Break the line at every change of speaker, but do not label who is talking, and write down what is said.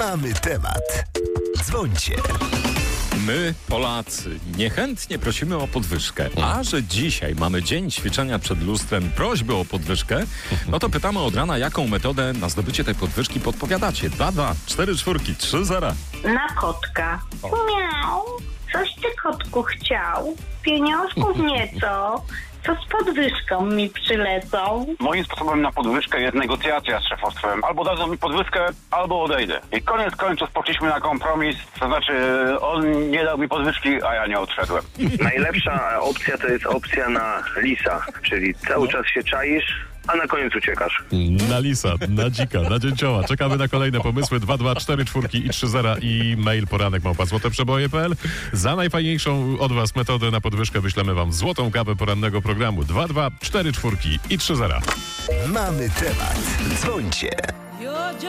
Mamy temat. Dzwońcie.
My, Polacy, niechętnie prosimy o podwyżkę, a że dzisiaj mamy dzień ćwiczenia przed lustrem, prośby o podwyżkę, no to pytamy od rana, jaką metodę na zdobycie tej podwyżki podpowiadacie. 2, 2, 4, 4, 3, 0.
Na kotka. Miał. Coś ty, kotku, chciał? Pieniążków nieco. Co z podwyżką mi przylecą?
Moim sposobem na podwyżkę jest negocjacja z szefostwem. Albo dadzą mi podwyżkę, albo odejdę. I koniec końców poszliśmy na kompromis, to znaczy on nie dał mi podwyżki, a ja nie odszedłem.
Najlepsza opcja to jest opcja na lisa, czyli cały czas się czaisz, a na koniec uciekasz.
Na lisa, na dzika, na dzięcioła. Czekamy na kolejne pomysły. 2, 2, 4, 4 i 3, 0 i mail poranek@złoteprzeboje.pl. Za najfajniejszą od was metodę na podwyżkę wyślemy wam złotą kawę porannego programu. 2, 2, 4, 4 i 3, 0.
Mamy temat. Dzwońcie.